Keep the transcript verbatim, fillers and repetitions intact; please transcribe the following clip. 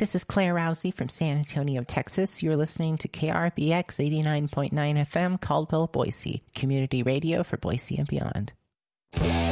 This is Claire Rousey from San Antonio, Texas. You're listening to K R B X eighty-nine point nine F M, Caldwell, Boise, community radio for Boise and beyond.